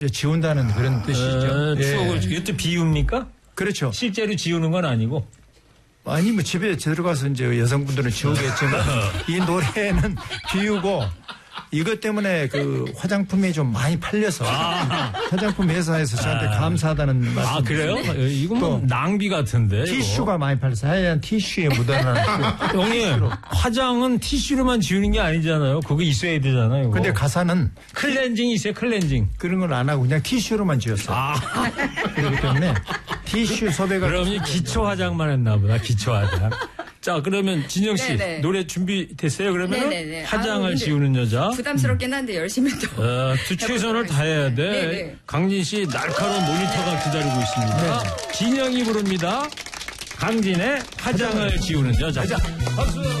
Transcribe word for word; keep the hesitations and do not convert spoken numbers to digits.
지운다는 그런 뜻이죠. 에, 추억을, 예. 이것도 비유입니까? 그렇죠. 실제로 지우는 건 아니고. 아니, 뭐 집에 들어가서 이제 여성분들은 지우겠지만 이 노래는 비우고 이것 때문에 그 화장품이 좀 많이 팔려서 아. 화장품 회사에서 저한테 아. 감사하다는 말씀. 아, 그래요? 이건 뭐 낭비 같은데. 티슈가 이거. 많이 팔려서 하얀 티슈에 묻어나는. 형님, 화장은 티슈로만 지우는 게 아니잖아요. 그거 있어야 되잖아요. 이거. 근데 가사는 클렌징이 있어요, 클렌징. 그런 걸 안 하고 그냥 티슈로만 지웠어요. 아. 그렇기 때문에 티슈 섭외가. 그럼 기초 화장만 했나 보다, 기초 화장. 자, 그러면 진영 씨 네네. 노래 준비됐어요? 그러면 화장을 아, 지우는 여자. 부담스럽긴 한데 열심히 또. 어, 최선을 다해야 돼. 네네. 강진 씨 날카로운 모니터가 기다리고 있습니다. 네네. 진영이 부릅니다. 강진의 화장을 지우는 여자. 자, 박수.